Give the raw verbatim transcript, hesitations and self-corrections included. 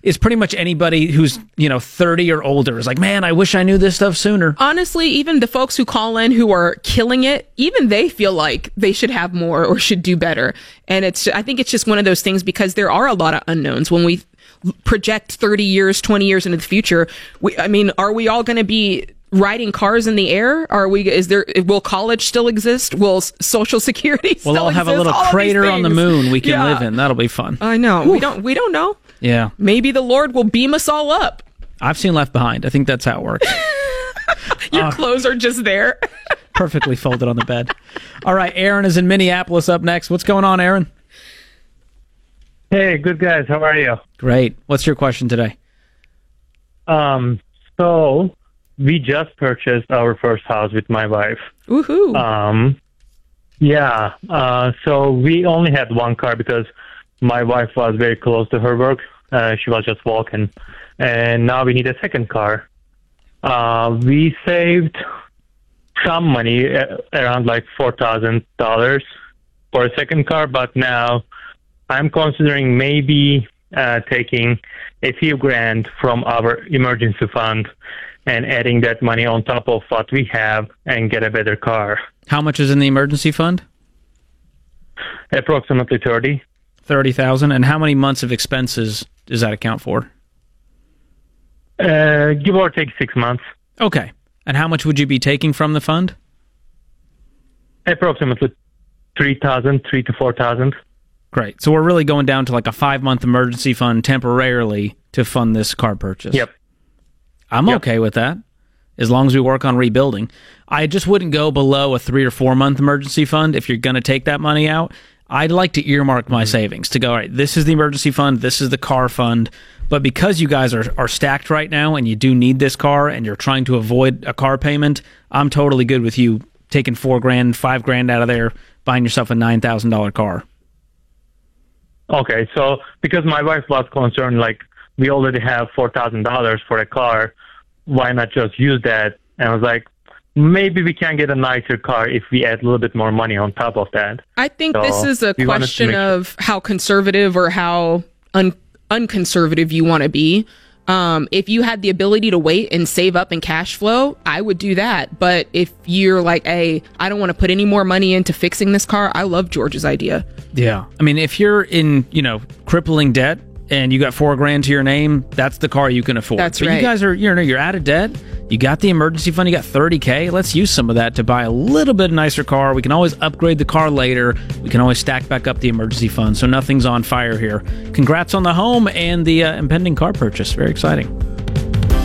is pretty much anybody who's, you know, thirty or older is like, man, I wish I knew this stuff sooner. Honestly, even the folks who call in who are killing it, even they feel like they should have more or should do better. And it's, I think it's just one of those things because there are a lot of unknowns when we project thirty years, twenty years into the future. We, I mean, are we all going to be riding cars in the air? Are we, is there, will college still exist? Will social security still exist? We'll all have exist? a little all crater on the moon we can yeah. live in. That'll be fun. I know. Whew. We don't, we don't know. Yeah. Maybe the Lord will beam us all up. I've seen Left Behind. I think that's how it works. Your uh, clothes are just there. Perfectly folded on the bed. All right. Aaron is in Minneapolis up next. What's going on, Aaron? Hey, good guys. How are you? Great. What's your question today? Um, so we just purchased our first house with my wife. Woohoo. Um, yeah. Uh, so we only had one car because my wife was very close to her work. Uh, she was just walking. And now we need a second car. Uh, we saved some money, uh, around like four thousand dollars for a second car, but now I'm considering maybe uh, taking a few grand from our emergency fund and adding that money on top of what we have and get a better car. How much is in the emergency fund? Approximately thirty. thirty thousand. And how many months of expenses does that account for? Uh, give or take six months. Okay. And how much would you be taking from the fund? Approximately three thousand, three to four thousand. Great. So we're really going down to like a five-month emergency fund temporarily to fund this car purchase. Yep. I'm yep. okay with that, as long as we work on rebuilding. I just wouldn't go below a three or four-month emergency fund if you're going to take that money out. I'd like to earmark my savings to go, all right, this is the emergency fund, this is the car fund. But because you guys are, are stacked right now and you do need this car and you're trying to avoid a car payment, I'm totally good with you taking four grand, five grand out of there, buying yourself a nine thousand dollars car. Okay, so because my wife was concerned, like, we already have four thousand dollars for a car, why not just use that? And I was like, maybe we can get a nicer car if we add a little bit more money on top of that. I think so this is a question of sure. how conservative or how un- unconservative you want to be. Um, if you had the ability to wait and save up and cash flow, I would do that. But if you're like, hey, I don't want to put any more money into fixing this car, I love George's idea. Yeah. I mean, if you're in, you know, crippling debt and you got four grand to your name, that's the car you can afford. That's but right. You guys are, you know, you're out of debt. You got the emergency fund. You got thirty K. Let's use some of that to buy a little bit nicer car. We can always upgrade the car later. We can always stack back up the emergency fund. So nothing's on fire here. Congrats on the home and the uh, impending car purchase. Very exciting.